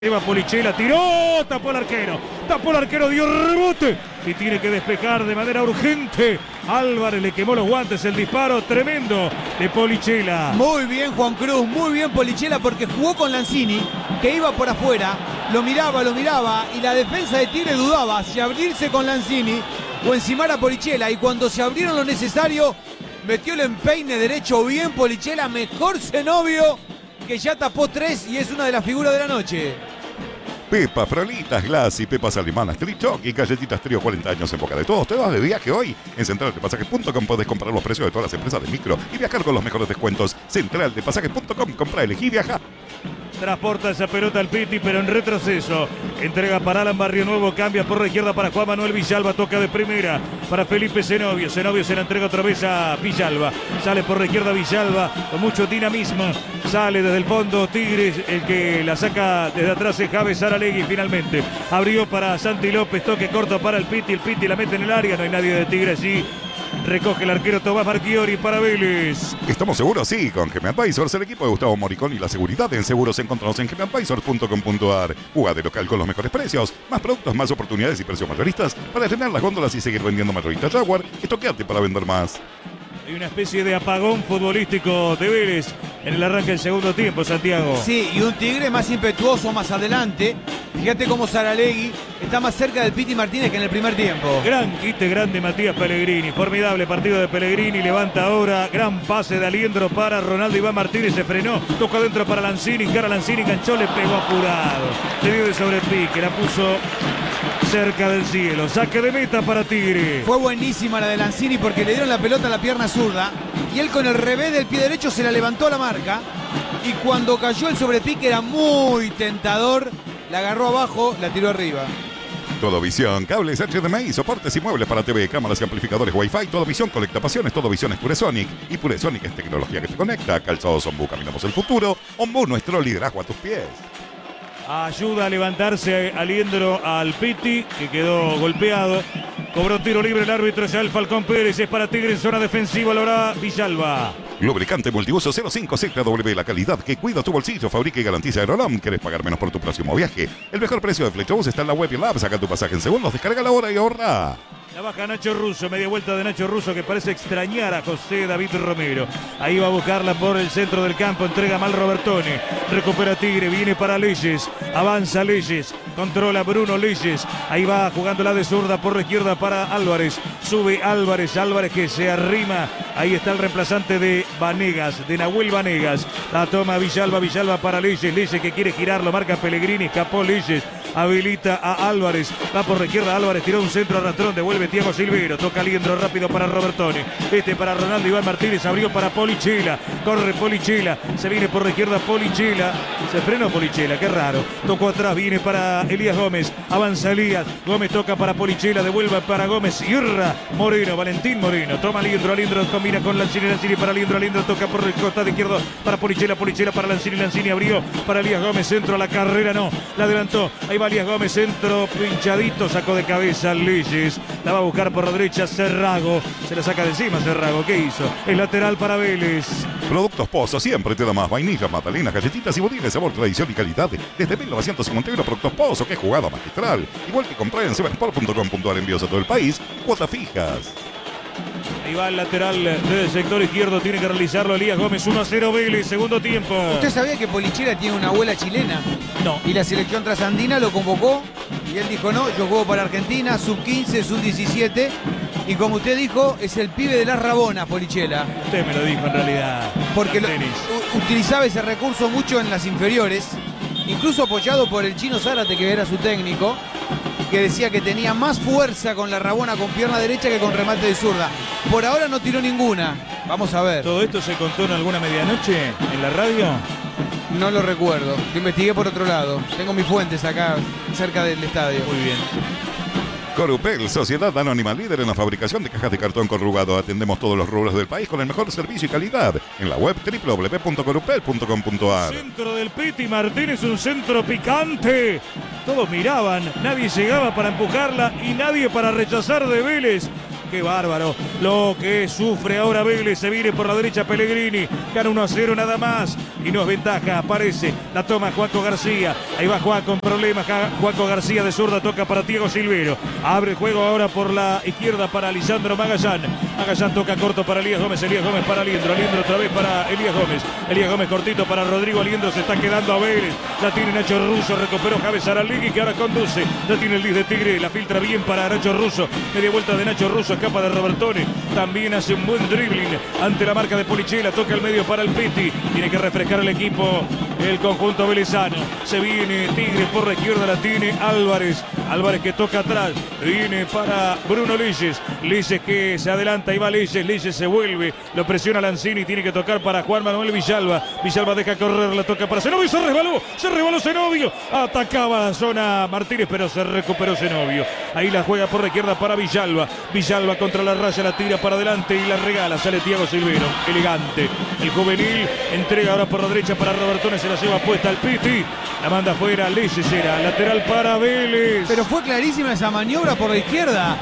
Eva Polichela, tiró, tapó el arquero, dio rebote y tiene que despejar de manera urgente. Álvarez le quemó los guantes, el disparo tremendo de Polichela. Muy bien Juan Cruz, muy bien Polichela porque jugó con Lanzini, que iba por afuera, lo miraba y la defensa de Tigre dudaba si abrirse con Lanzini o encimar a Polichela, y cuando se abrieron lo necesario, metió el empeine derecho bien Polichela, mejor Zenobio, que ya tapó 3 y es una de las figuras de la noche. Pepa, Frolitas, Glass y Pepas Alemanas, Trichoc y Galletitas Trío, 40 años en boca de todos. Te vas de viaje hoy. En centraldepasajes.com podés comprar los precios de todas las empresas de micro y viajar con los mejores descuentos. Centraldepasajes.com, compra, elegí, viaja. Transporta esa pelota al Piti, pero en retroceso. Entrega para Alan Barrio Nuevo, cambia por la izquierda para Juan Manuel Villalba, toca de primera para Felipe Zenobio. Zenobio se la entrega otra vez a Villalba. Sale por la izquierda Villalba con mucho dinamismo. Sale desde el fondo Tigres, el que la saca desde atrás es Javes Saralegui finalmente. Abrió para Santi López, toque corto para el Piti la mete en el área, no hay nadie de Tigres allí. Recoge el arquero Tomás Marchiori para Vélez. ¿Estamos seguros? Sí, con GM Advisors, el equipo de Gustavo Moricón y la seguridad en seguros. Encontramos en gmadvisors.com.ar. Juega de local con los mejores precios, más productos, más oportunidades y precios mayoristas para estrenar las góndolas y seguir vendiendo mayoristas Jaguar. Estoqueate para vender más. Hay una especie de apagón futbolístico de Vélez en el arranque del segundo tiempo, Santiago. Sí, y un Tigre más impetuoso más adelante. Fíjate cómo Saralegui está más cerca del Piti Martínez que en el primer tiempo. Gran quite grande Matías Pellegrini. Formidable partido de Pellegrini. Levanta ahora. Gran pase de Aliendro para Ronaldo Iván Martínez. Se frenó. Toca adentro para Lanzini. Cara Lanzini. Ganchó. Le pegó apurado. Le dio de sobrepique. La puso cerca del cielo. Saque de meta para Tigre. Fue buenísima la de Lanzini porque le dieron la pelota a la pierna zurda y él con el revés del pie derecho se la levantó a la marca, y cuando cayó el sobrepique era muy tentador, la agarró abajo, la tiró arriba. Todovisión, cables HDMI, soportes y muebles para TV, cámaras y amplificadores Wi-Fi. Todovisión conecta pasiones, Todovisión es Puresonic y Puresonic es tecnología que te conecta. Calzados Ombú, caminamos el futuro. Ombú, nuestro liderazgo a tus pies. Ayuda a levantarse Aliendro al Piti, que quedó golpeado. Cobró tiro libre el árbitro, ya el Falcón Pérez. Es para Tigre en zona defensiva, lo hará Villalba. Lubricante multiuso 05 ZW, la calidad que cuida tu bolsillo, fabrica y garantiza Aerolam. ¿Querés pagar menos por tu próximo viaje? El mejor precio de Flechabús está en la web y en la app. Saca tu pasaje en segundos, descarga la hora y ahorra. La baja Nacho Russo, media vuelta de Nacho Russo que parece extrañar a José David Romero. Ahí va a buscarla por el centro del campo, entrega mal Robertone. Recupera Tigre, viene para Leyes, avanza Leyes, controla Bruno Leyes. Ahí va jugándola de zurda por la izquierda para Álvarez. Sube Álvarez que se arrima. Ahí está el reemplazante de Vanegas, de Nahuel Vanegas. La toma Villalba para Leyes. Leyes que quiere girarlo, marca Pellegrini, escapó Leyes. Habilita a Álvarez, va por la izquierda Álvarez, tiró un centro arrastrón, devuelve Thiago Silvero, toca Aliendro rápido para Robertone, para Ronaldo Iván Martínez, abrió para Polichela, corre Polichela, se viene por la izquierda Polichela, se frenó Polichela, qué raro, tocó atrás, viene para Elías Gómez, avanza Elías, Gómez toca para Polichela, devuelve para Gómez, cierra Moreno, Valentín Moreno, toma Aliendro combina con Lanzini para Aliendro toca por el costado izquierdo para Polichela para Lanzini abrió para Elías Gómez, centro a la carrera, no, la adelantó, ahí va Elías Gómez, centro pinchadito, sacó de cabeza Leyes, la va a buscar por la derecha Cerrago, se la saca de encima Cerrago, ¿qué hizo? El lateral para Vélez. Productos Pozo siempre te da más. Vainillas, magdalenas, galletitas y budines, sabor, tradición y calidad. Desde 1951, Productos Pozo, qué jugada magistral. Igual que comprar en sevensport.com.ar, envíos a todo el país, cuotas fijas. Ahí va el lateral del sector izquierdo, tiene que realizarlo Elías Gómez, 1-0 Vélez, segundo tiempo. ¿Usted sabía que Polichela tiene una abuela chilena? No. Y la selección trasandina lo convocó y él dijo no, yo juego para Argentina, sub-15, sub-17. Y como usted dijo, es el pibe de las Rabonas, Polichela. Usted me lo dijo en realidad. Porque utilizaba ese recurso mucho en las inferiores, incluso apoyado por el Chino Zárate, que era su técnico, que decía que tenía más fuerza con la Rabona con pierna derecha que con remate de zurda. Por ahora no tiró ninguna. Vamos a ver. ¿Todo esto se contó en alguna medianoche en la radio? No lo recuerdo. Lo investigué por otro lado. Tengo mis fuentes acá cerca del estadio. Muy bien. Corupel, sociedad anónima líder en la fabricación de cajas de cartón corrugado. Atendemos todos los rubros del país con el mejor servicio y calidad. En la web www.corupel.com.ar. Centro del Piti Martínez, un centro picante. Todos miraban, nadie llegaba para empujarla y nadie para rechazar de Vélez. qué bárbaro lo que sufre ahora Vélez. Se viene por la derecha Pellegrini, gana 1-0 nada más y nos ventaja, aparece, la toma Juaco García, ahí va Juan con problemas, Juaco García de zurda, toca para Thiago Silvero, abre el juego ahora por la izquierda para Lisandro Magallán, Magallán toca corto para Elías Gómez para Aliendro, Aliendro otra vez para Elías Gómez cortito para Rodrigo, Aliendro se está quedando a Vélez, la tiene Nacho Russo, recuperó Javes Aralegui que ahora conduce, la tiene el 10 de Tigre, la filtra bien para Nacho Russo, media vuelta de Nacho Russo, escapa de Robertone, también hace un buen dribbling ante la marca de Polichela, toca el medio para el Piti, tiene que refrescar el equipo, el conjunto velezano, se viene Tigre por la izquierda, la tiene Álvarez que toca atrás, viene para Bruno Leyes que se adelanta, y va Leyes se vuelve, lo presiona Lanzini, tiene que tocar para Juan Manuel Villalba deja correr, la toca para Zenobio, se resbaló Zenobio, atacaba la zona Martínez, pero se recuperó Zenobio, ahí la juega por la izquierda para Villalba contra la raya, la tira para adelante y la regala, sale Thiago Silvero, elegante, el juvenil, entrega ahora por la derecha para Robertone, se la lleva puesta al Piti, la manda afuera, Leyes era lateral para Vélez. Pero fue clarísima esa maniobra por la izquierda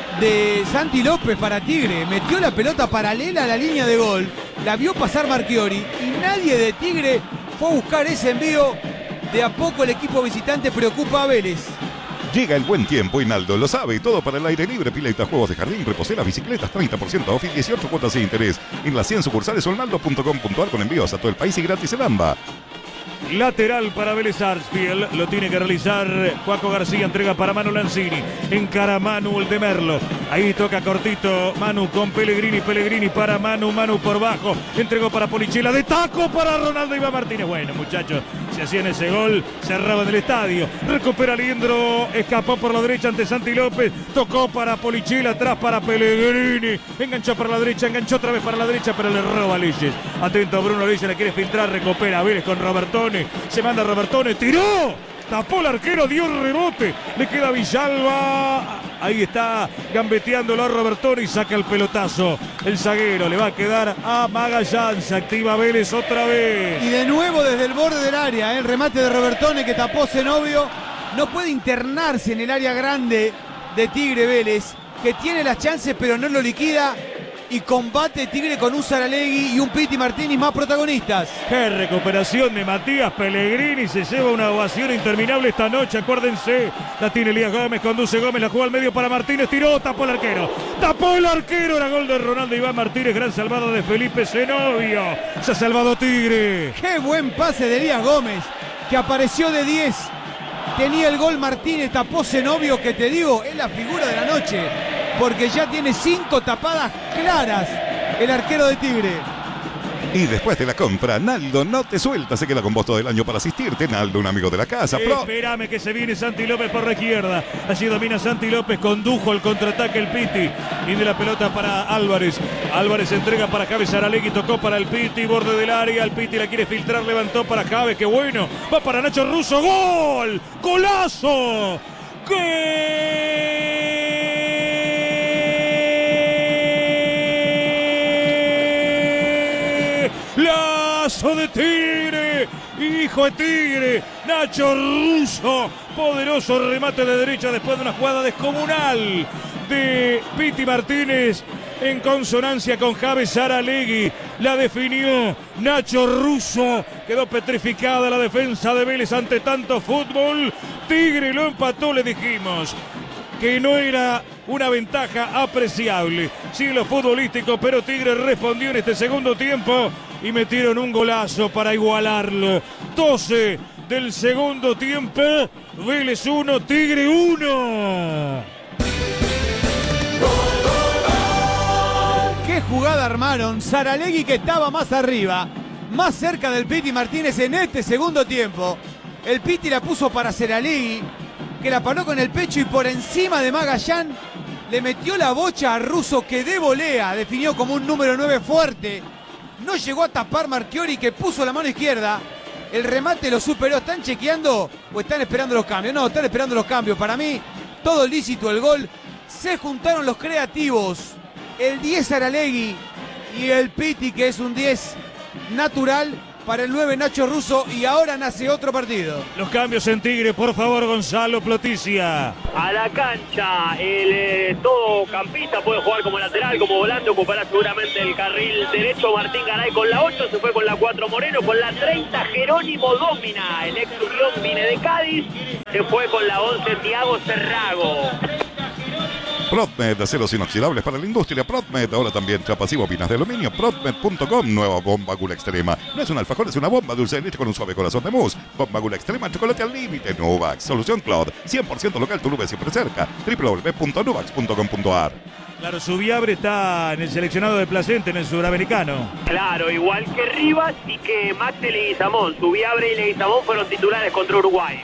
de Santi López para Tigre, metió la pelota paralela a la línea de gol, la vio pasar Marchiori y nadie de Tigre fue a buscar ese envío. De a poco el equipo visitante preocupa a Vélez. Llega el buen tiempo y Naldo lo sabe. Todo para el aire libre, pileta, juegos de jardín, reposeras, bicicletas, 30% off y 18 cuotas sin interés. En las 100 sucursales solnaldo.com.ar con envíos a todo el país y gratis en AMBA. Lateral para Vélez Sarsfield, lo tiene que realizar Juaco García, entrega para Manu Lanzini, encara Manu el de Merlo, ahí toca cortito Manu con Pellegrini para Manu por bajo, entregó para Polichela, de taco para Ronaldo Iván Martínez. Bueno muchachos, si hacían ese gol cerraban el estadio, recupera Aliendro, escapó por la derecha ante Santi López, tocó para Polichela, atrás para Pellegrini, enganchó para la derecha, enganchó otra vez para la derecha, pero le roba Leyes, atento Bruno Leyes, la quiere filtrar, recupera Vélez con Robertone, se manda Robertone, tiró, tapó el arquero, dio el rebote, le queda Villalba, ahí está gambeteándolo a Robertone y saca el pelotazo, el zaguero le va a quedar a Magallán, se activa Vélez otra vez. Y de nuevo desde el borde del área, el remate de Robertone que tapó Zenobio, no puede internarse en el área grande de Tigre Vélez, que tiene las chances pero no lo liquida. Y combate Tigre con un Saralegui y un Piti Martínez más protagonistas. Qué recuperación de Matías Pellegrini, se lleva una ovación interminable esta noche, acuérdense, la tiene Elías Gómez, conduce Gómez, la juega al medio para Martínez, tiró, tapó el arquero, era gol de Ronaldo Iván Martínez, gran salvado de Felipe Zenobio, se ha salvado Tigre. Qué buen pase de Elías Gómez, que apareció de 10, tenía el gol Martínez, tapó Zenobio, que te digo, es la figura de la noche, porque ya tiene 5 tapadas claras el arquero de Tigre. Y después de la compra, Naldo no te suelta, se queda con vos todo el año para asistirte. Naldo, un amigo de la casa. Espérame que se viene Santi López por la izquierda. Allí domina Santi López, condujo el contraataque el Piti. Viene la pelota para Álvarez. Álvarez entrega para Javes Aralegui, tocó para el Piti, borde del área. El Piti la quiere filtrar, levantó para Javes, qué bueno. Va para Nacho Russo, ¡gol! ¡Golazo! ¡Qué! Lazo de Tigre, hijo de Tigre, Nacho Russo, poderoso remate de derecha después de una jugada descomunal de Piti Martínez en consonancia con Javes Aralegui, la definió Nacho Russo, quedó petrificada la defensa de Vélez ante tanto fútbol, Tigre lo empató, le dijimos que no era una ventaja apreciable, sí lo futbolístico, pero Tigre respondió en este segundo tiempo y metieron un golazo para igualarlo. 12 del segundo tiempo, Vélez 1, Tigre 1. Qué jugada armaron, Saralegui que estaba más arriba, más cerca del Piti Martínez en este segundo tiempo. El Piti la puso para Saralegui, que la paró con el pecho y por encima de Magallán le metió la bocha a Russo, que de volea definió como un número 9 fuerte. No llegó a tapar Marchiori, que puso la mano izquierda. El remate lo superó. ¿Están chequeando o están esperando los cambios? No, están esperando los cambios. Para mí, todo lícito el gol. Se juntaron los creativos. El 10 Aralegui y el Piti, que es un 10 natural. para el 9 Nacho Russo y ahora nace otro partido. Los cambios en Tigre, por favor, Gonzalo Ploticia. A la cancha, el todocampista puede jugar como lateral, como volante, ocupará seguramente el carril derecho. Martín Garay con la 8, se fue con la 4 Moreno, con la 30 Jerónimo Domina, el ex Unión viene de Cádiz, se fue con la 11 Thiago Serrago. Prodmed, aceros inoxidables para la industria. Prodmed, ahora también chapas y bobinas de aluminio. Prodmed.com, nueva bomba Gula Extrema. No es un alfajor, es una bomba dulce de leche con un suave corazón de mousse. Bomba Gula Extrema, chocolate al límite. Nuvax, solución Cloud, 100% local, tu nube siempre cerca. www.nuvax.com.ar. Claro, Subiabre está en el seleccionado de Placente, en el sudamericano. Claro, igual que Rivas y que Maxi Leguizamón. Subiabre y Leguizamón fueron titulares contra Uruguay.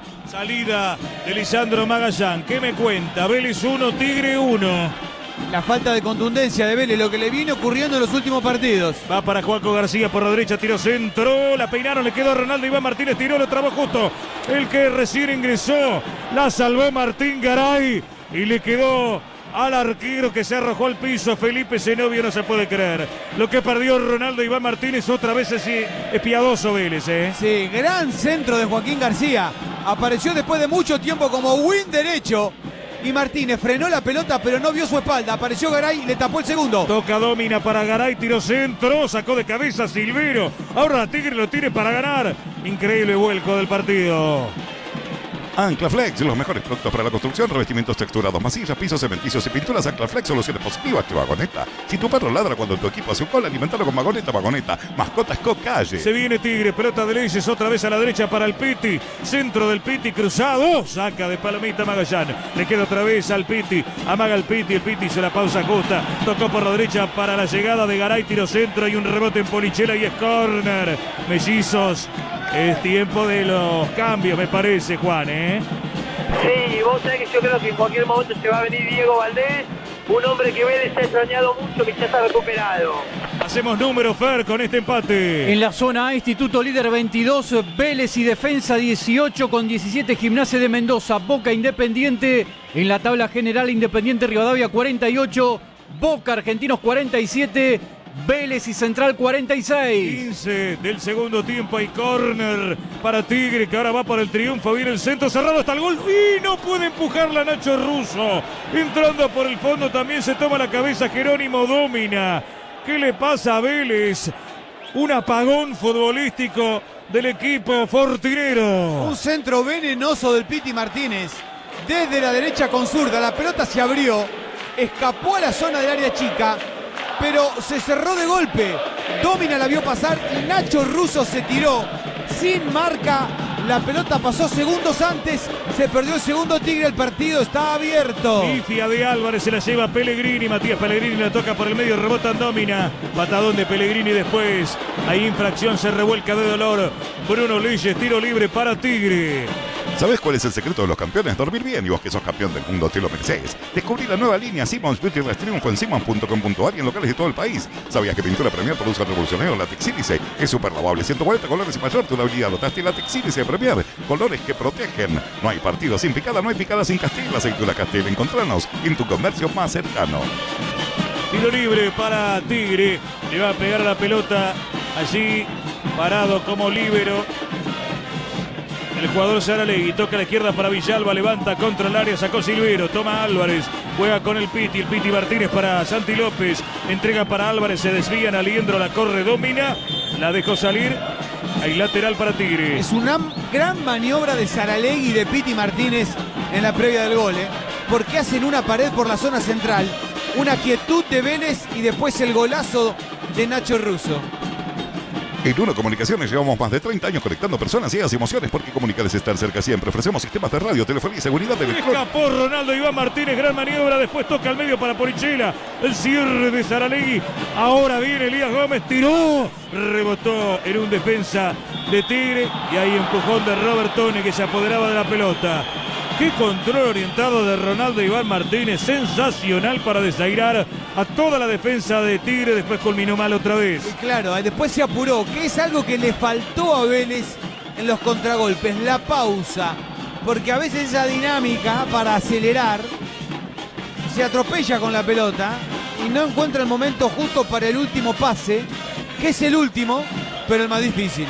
Salida de Lisandro Magallán. ¿Qué me cuenta? Vélez 1, Tigre 1. La falta de contundencia de Vélez, lo que le vino ocurriendo en los últimos partidos. Va para Joaco García por la derecha, tiro centro. La peinaron, le quedó a Ronaldo Iván Martínez, tiró, lo trabó justo. El que recién ingresó, la salvó Martín Garay y le quedó al arquero que se arrojó al piso. Felipe Zenobio, no se puede creer. Lo que perdió Ronaldo Iván Martínez, otra vez es piadoso Vélez, ¿eh? Sí, gran centro de Joaquín García. Apareció después de mucho tiempo como win derecho. Y Martínez frenó la pelota, pero no vio su espalda. Apareció Garay y le tapó el segundo. Toca Domina para Garay, tiro centro, sacó de cabeza Silvero. Ahora Tigre lo tiene para ganar. Increíble vuelco del partido. Anclaflex, los mejores productos para la construcción, revestimientos texturados, masillas, pisos, cementicios y pinturas. Anclaflex, soluciones positivas de Vagoneta. Si tu perro ladra cuando tu equipo hace un gol, alimentalo con Vagoneta. Mascotas Cocalle. Se viene Tigre, pelota de Leyes, otra vez a la derecha para el Piti. Centro del Piti, cruzado, saca de palomita Magallán. Le queda otra vez al Piti, amaga el Piti hizo la pausa justa. Tocó por la derecha para la llegada de Garay, tiro centro y un rebote en Polichela y es córner. Mellizos. Es tiempo de los cambios, me parece, Juan, ¿eh? Sí, vos sabés que yo creo que en cualquier momento se va a venir Diego Valdés, un hombre que Vélez ha extrañado mucho, que ya está recuperado. Hacemos número, Fer, con este empate. En la zona A, Instituto líder 22, Vélez y Defensa 18 con 17, Gimnasia de Mendoza, Boca Independiente. En la tabla general, Independiente Rivadavia 48, Boca Argentinos 47, Vélez y Central 46. 15 del segundo tiempo, hay córner para Tigre, que ahora va por el triunfo. Viene el centro cerrado hasta el gol y no puede empujarla Nacho Russo. Entrando por el fondo también se toma la cabeza Jerónimo Domina. ¿Qué le pasa a Vélez? Un apagón futbolístico del equipo fortinero. Un centro venenoso del Piti Martínez. Desde la derecha con zurda, la pelota se abrió, escapó a la zona del área chica, pero se cerró de golpe. Domina la vio pasar y Nacho Russo se tiró sin marca. La pelota pasó segundos antes, se perdió el segundo Tigre, el partido está abierto. Pifia de Álvarez, se la lleva Pellegrini, Matías Pellegrini la toca por el medio, rebota en Domina, patadón de Pellegrini después, hay infracción, se revuelca de dolor Bruno Leyes, tiro libre para Tigre. ¿Sabes cuál es el secreto de los campeones? Dormir bien, y vos que sos campeón del mundo te lo mereces. Descubrí la nueva línea Simons Beauty Rest Triunfo en simons.com.ar y en locales de todo el país. ¿Sabías que pintura Premier por uso revolucionario látex sílice es súper lavable? 140 colores y mayor durabilidad. Dotaste látex sílice de Premier, colores que protegen. No hay partido sin picada, no hay picada sin Castel. Aceituna Castel, encontranos en tu comercio más cercano. Tiro libre para Tigre, le va a pegar a la pelota allí, parado como líbero. El jugador Saralegui toca a la izquierda para Villalba, levanta contra el área, sacó Silvero, toma Álvarez, juega con el Piti Martínez para Santi López, entrega para Álvarez, se desvían, Aliendro la corre, Domina, la dejó salir, hay lateral para Tigre. Es una gran maniobra de Saralegui y de Piti Martínez en la previa del gol, porque hacen una pared por la zona central, una quietud de Vélez y después el golazo de Nacho Russo. En Uno Comunicaciones llevamos más de 30 años conectando personas, ideas y emociones, porque comunicar es estar cerca siempre. Ofrecemos sistemas de radio, telefonía y seguridad electrónica. Escapó Ronaldo Iván Martínez, gran maniobra, después toca al medio para Polichela, el cierre de Saralegui, ahora viene Elías Gómez, tiró, rebotó en un defensa de Tigre y ahí empujón de Robertone que se apoderaba de la pelota. Qué control orientado de Ronaldo Iván Martínez, sensacional para desairar a toda la defensa de Tigre, después culminó mal otra vez. Claro, después se apuró, que es algo que le faltó a Vélez en los contragolpes, la pausa, porque a veces esa dinámica para acelerar se atropella con la pelota y no encuentra el momento justo para el último pase, que es el último, pero el más difícil.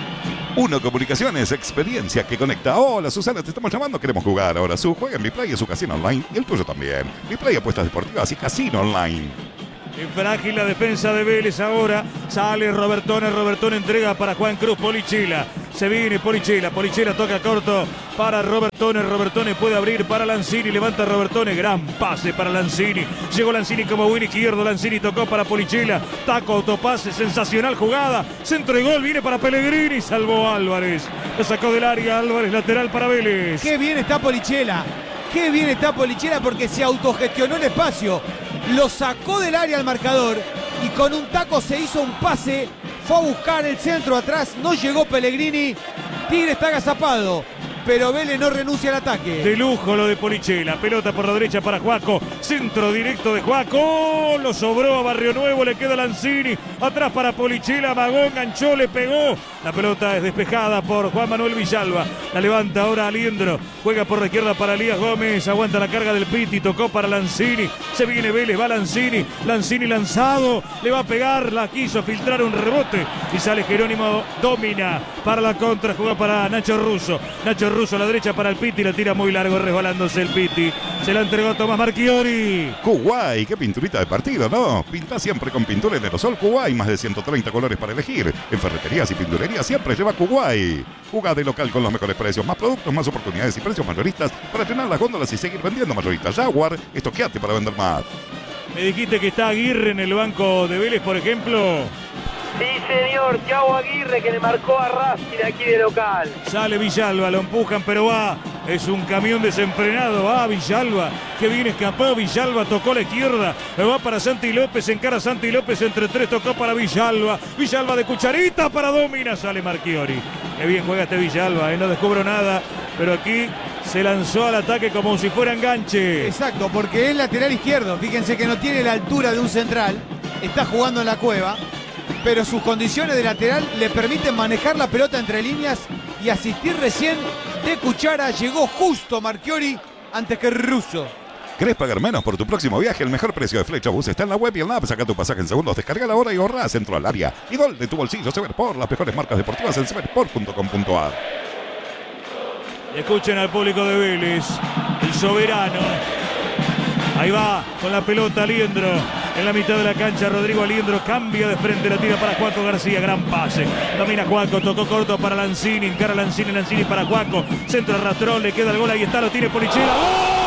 Uno Comunicaciones, experiencia que conecta. Hola Susana, te estamos llamando, queremos jugar ahora. Su juega en Biplay, es su casino online y el tuyo también. Biplay, apuestas deportivas y casino online. Es frágil la defensa de Vélez ahora. Sale Robertone entrega para Juan Cruz Polichela. Se viene Polichela toca corto para Robertone puede abrir para Lanzini, levanta Robertone, gran pase para Lanzini. Llegó Lanzini como win izquierdo, Lanzini tocó para Polichela. Taco, autopase, sensacional jugada. Centro de gol, viene para Pellegrini, salvó Álvarez. Lo sacó del área Álvarez, lateral para Vélez. Qué bien está Polichela. Qué bien está Polichela porque se autogestionó el espacio. Lo sacó del área al marcador y con un taco se hizo un pase. Fue a buscar el centro atrás. No llegó Pellegrini. Tigre está agazapado. Pero Vélez no renuncia al ataque. De lujo lo de Polichela. Pelota por la derecha para Juaco. Centro directo de Juaco. Lo sobró a Barrio Nuevo. Le queda Lanzini. Atrás para Polichela. Magón ganchó, le pegó. La pelota es despejada por Juan Manuel Villalba. La levanta ahora Aliendro. Juega por la izquierda para Elías Gómez. Aguanta la carga del Piti. Tocó para Lanzini. Se viene Vélez. Va Lanzini. Lanzini lanzado. Le va a pegar. La quiso filtrar un rebote. Y sale Jerónimo. Domina para la contra. Juega para Nacho Russo. Nacho Russo a la derecha para el Piti, la tira muy largo, resbalándose el Piti. Se la entregó Tomás Marchiori. Kuwait, qué pinturita de partido, ¿no? Pinta siempre con pintura en aerosol Kuwait, más de 130 colores para elegir. En ferreterías y pinturerías siempre lleva Kuwait. Juga de local con los mejores precios, más productos, más oportunidades y precios mayoristas para llenar las góndolas y seguir vendiendo mayoristas. Jaguar, estoqueate para vender más. Me dijiste que está Aguirre en el banco de Vélez, por ejemplo. Sí, señor, Thiago Aguirre que le marcó a Racing aquí de local. Sale Villalba, lo empujan, pero va. Es un camión desenfrenado. Va Villalba, que bien escapó. Villalba tocó la izquierda. Va para Santi López, encara a Santi López. Entre tres tocó para Villalba. Villalba de cucharita para Domina. Sale Marchiori. Qué bien juega este Villalba, no descubro nada. Pero aquí se lanzó al ataque como si fuera enganche. Exacto, porque es lateral izquierdo. Fíjense que no tiene la altura de un central. Está jugando en la cueva. Pero sus condiciones de lateral le permiten manejar la pelota entre líneas y asistir recién de cuchara. Llegó justo Marchiori antes que Russo. ¿Querés pagar menos por tu próximo viaje? El mejor precio de Flexbus está en la web y en la app. Saca tu pasaje en segundos, descarga la hora y ahorra. Centro al área y gol de tu bolsillo. Seversport, las mejores marcas deportivas en seversport.com.ar. Escuchen al público de Vélez, el soberano. Ahí va con la pelota Aliendro. En la mitad de la cancha Rodrigo Aliendro cambia de frente, la tira para Juaco García, gran pase. Domina Juaco, tocó corto para Lanzini, encara Lanzini para Juaco. Centro arrastró, le queda el gol, ahí está, lo tiene Polichela. ¡Gol!